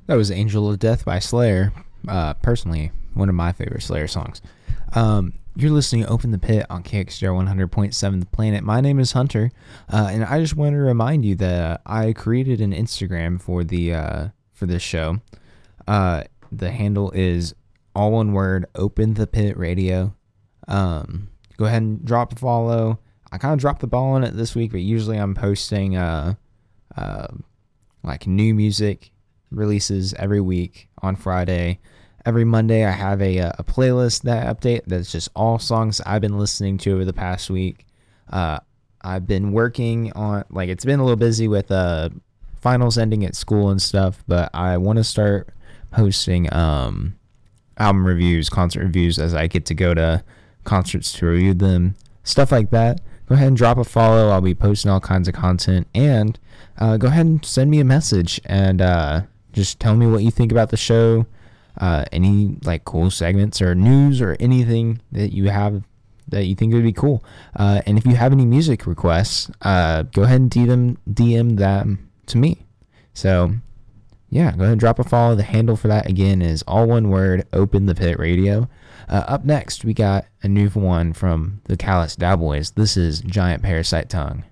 That was Angel of Death by Slayer. Personally, one of my favorite Slayer songs. You're listening to Open the Pit on KXJR 100.7 The Planet. My name is Hunter, and I just want to remind you that I created an Instagram for this show. The handle is all one word, Open the Pit Radio. Go ahead and drop a follow. I kind of dropped the ball on it this week, but usually I'm posting like new music releases every week on Friday. Every Monday I have a playlist that I update that's just all songs I've been listening to over the past week. I've been working on, like, it's been a little busy with finals ending at school and stuff, but I want to start posting album reviews, concert reviews as I get to go to concerts to review them, stuff like that. Go ahead and drop a follow. I'll be posting all kinds of content, and go ahead and send me a message and just tell me what you think about the show, any like cool segments or news or anything that you have that you think would be cool. And if you have any music requests, go ahead and DM them to me. So yeah, go ahead and drop a follow. The handle for that again is all one word, Open the Pit Radio. Up next, we got a new one from the Callous Daoboys. This is Giant Parasite Tongue.